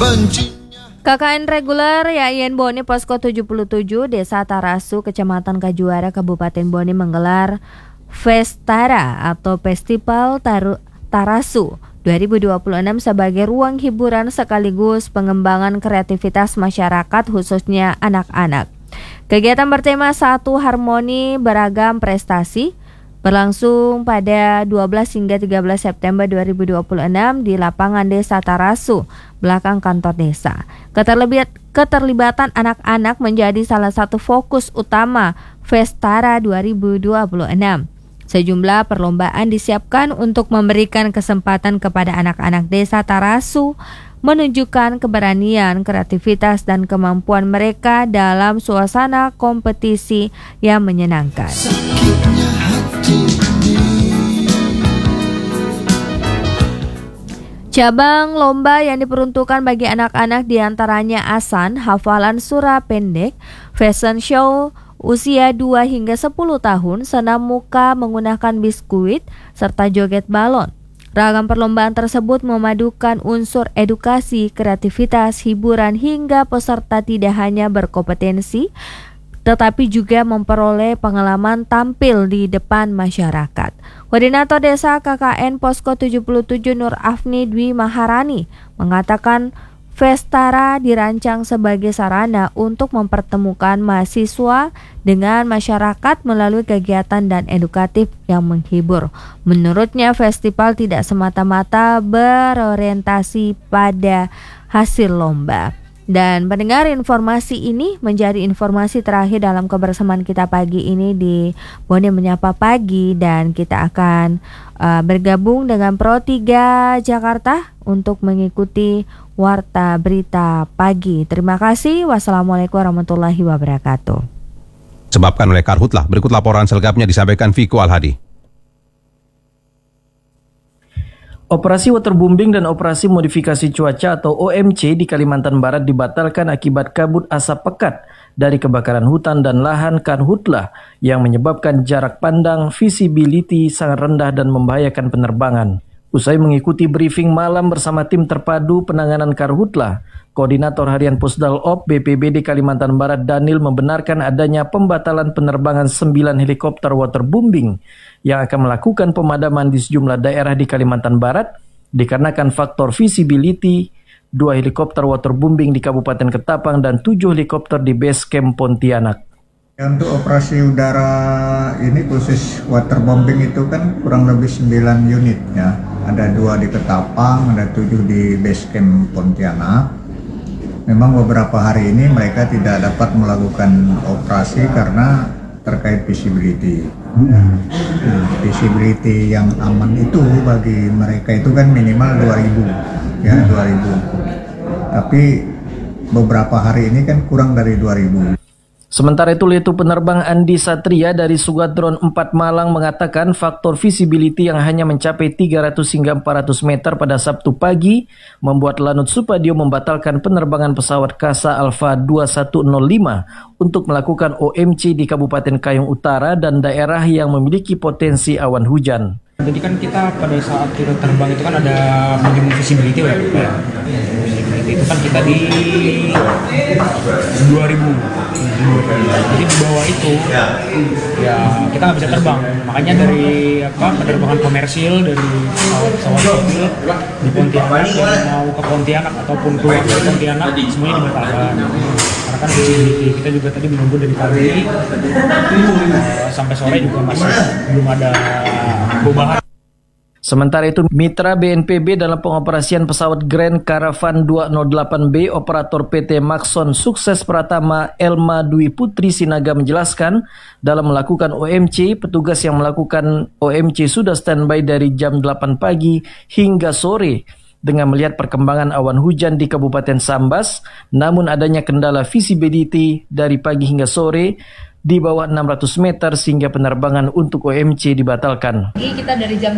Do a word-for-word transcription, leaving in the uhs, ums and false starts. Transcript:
K K N reguler Y I N Bone Posko tujuh puluh tujuh Desa Tarasu, Kecamatan Kajuara, Kabupaten Bone menggelar Festara atau Festival Taru- Tarasu dua ribu dua puluh enam sebagai ruang hiburan sekaligus pengembangan kreativitas masyarakat khususnya anak-anak. Kegiatan bertema Satu Harmoni Beragam Prestasi berlangsung pada dua belas hingga tiga belas September dua ribu dua puluh enam di lapangan Desa Tarasu, belakang kantor desa. Keterlibat, keterlibatan anak-anak menjadi salah satu fokus utama Festara dua ribu dua puluh enam. Sejumlah perlombaan disiapkan untuk memberikan kesempatan kepada anak-anak Desa Tarasu menunjukkan keberanian, kreativitas, dan kemampuan mereka dalam suasana kompetisi yang menyenangkan. Cabang lomba yang diperuntukkan bagi anak-anak diantaranya asan, hafalan surah pendek, fashion show usia dua hingga sepuluh tahun, senam muka menggunakan biskuit, serta joget balon. Ragam perlombaan tersebut memadukan unsur edukasi, kreativitas, hiburan hingga peserta tidak hanya berkompetensi, tetapi juga memperoleh pengalaman tampil di depan masyarakat. Koordinator Desa K K N Posko tujuh puluh tujuh Nur Afni Dwi Maharani mengatakan Festara dirancang sebagai sarana untuk mempertemukan mahasiswa dengan masyarakat melalui kegiatan dan edukatif yang menghibur. Menurutnya, festival tidak semata-mata berorientasi pada hasil lomba. Dan pendengar, informasi ini menjadi informasi terakhir dalam kebersamaan kita pagi ini di Bone Menyapa Pagi, dan kita akan uh, bergabung dengan Pro tiga Jakarta untuk mengikuti Warta Berita Pagi. Terima kasih. Wassalamualaikum warahmatullahi wabarakatuh. Sebabkan oleh Karhutlah. Berikut laporan selengkapnya disampaikan Viko Al-Hadi. Operasi waterbombing dan operasi modifikasi cuaca atau O M C di Kalimantan Barat dibatalkan akibat kabut asap pekat dari kebakaran hutan dan lahan Karhutlah yang menyebabkan jarak pandang visibility sangat rendah dan membahayakan penerbangan. Usai mengikuti briefing malam bersama tim terpadu penanganan Karhutlah, Koordinator Harian Pusdal O P B P B D Kalimantan Barat Daniel membenarkan adanya pembatalan penerbangan sembilan helikopter waterbombing yang akan melakukan pemadaman di sejumlah daerah di Kalimantan Barat dikarenakan faktor visibility, dua helikopter waterbombing di Kabupaten Ketapang dan tujuh helikopter di base camp Pontianak. Untuk operasi udara ini khusus waterbombing itu kan kurang lebih sembilan unit ya. Ada dua di Ketapang, ada tujuh di base camp Pontianak. Memang beberapa hari ini mereka tidak dapat melakukan operasi karena terkait visibility. Nah, visibility yang aman itu bagi mereka itu kan minimal dua ribu ya, dua ribu. Tapi beberapa hari ini kan kurang dari dua ribu. Sementara itu, Letu Penerbang Andi Satria dari Sugadron empat Malang mengatakan faktor visibility yang hanya mencapai tiga ratus hingga empat ratus meter pada Sabtu pagi membuat Lanut Supadio membatalkan penerbangan pesawat Kasa Alfa dua satu nol lima untuk melakukan O M C di Kabupaten Kayong Utara dan daerah yang memiliki potensi awan hujan. Jadi kan kita pada saat kita terbang itu kan ada minimum visibility ya. Visibility itu kan kita di dua ribu. Jadi di bawah itu ya kita nggak bisa terbang. Makanya dari apa penerbangan komersil dari pesawat kecil di Pontianak yang mau ke Pontianak ataupun keluar dari Pontianak semuanya dibatalkan. Karena kan visibility kita juga tadi menunggu dari pagi uh, sampai sore juga masih belum ada perubahan. Sementara itu, mitra B N P B dalam pengoperasian pesawat Grand Caravan dua nol delapan B, operator P T Maxon Sukses Pratama Elma Dwi Putri Sinaga menjelaskan, dalam melakukan O M C, petugas yang melakukan O M C sudah standby dari jam delapan pagi hingga sore dengan melihat perkembangan awan hujan di Kabupaten Sambas, namun adanya kendala visibility dari pagi hingga sore di bawah enam ratus meter sehingga penerbangan untuk O M C dibatalkan. Kita dari jam